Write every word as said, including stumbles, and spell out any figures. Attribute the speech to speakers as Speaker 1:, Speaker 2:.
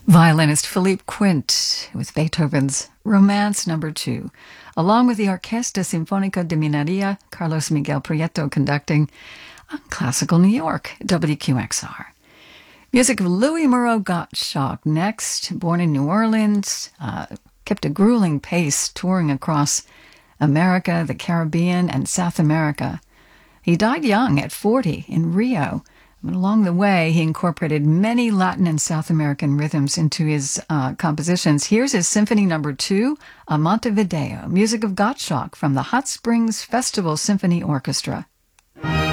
Speaker 1: Violinist Philippe Quint with Beethoven's Romance Number Two, along with the Orquesta Sinfónica de Minería, Carlos Miguel Prieto conducting on Classical New York, W Q X R. Music of Louis Moreau Gottschalk next, born in New Orleans, uh, kept a grueling pace touring across America, the Caribbean, and South America. He died young at forty in Rio. But along the way, he incorporated many Latin and South American rhythms into his uh, compositions. Here's his Symphony Number Two, a Montevideo, music of Gottschalk from the Hot Springs Festival Symphony Orchestra.